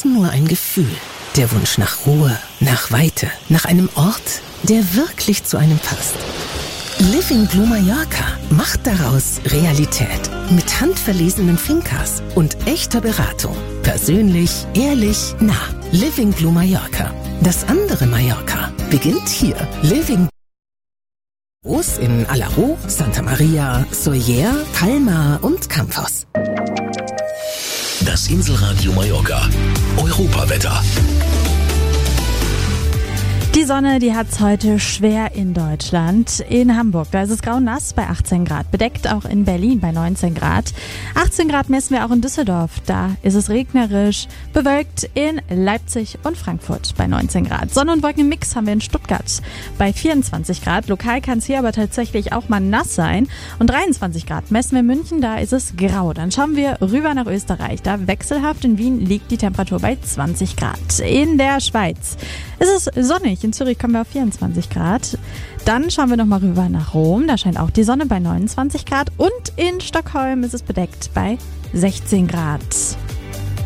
nur ein Gefühl. Der Wunsch nach Ruhe, nach Weite, nach einem Ort, der wirklich zu einem passt. Living Blue Mallorca macht daraus Realität. Mit handverlesenen Fincas und echter Beratung. Persönlich, ehrlich, nah. Living Blue Mallorca. Das andere Mallorca beginnt hier. Living in Alaró, Santa Maria, Sóller, Palma und Campos. Das Inselradio Mallorca. Europawetter. Die Sonne, die hat's heute schwer in Deutschland. In Hamburg, da ist es grau nass bei 18 Grad. Bedeckt auch in Berlin bei 19 Grad. 18 Grad messen wir auch in Düsseldorf. Da ist es regnerisch. Bewölkt in Leipzig und Frankfurt bei 19 Grad. Sonne- und Wolkenmix haben wir in Stuttgart bei 24 Grad. Lokal kann es hier aber tatsächlich auch mal nass sein. Und 23 Grad messen wir in München, da ist es grau. Dann schauen wir rüber nach Österreich. Da wechselhaft in Wien liegt die Temperatur bei 20 Grad. In der Schweiz ist es sonnig. In Zürich kommen wir auf 24 Grad. Dann schauen wir nochmal rüber nach Rom. Da scheint auch die Sonne bei 29 Grad. Und in Stockholm ist es bedeckt bei 16 Grad.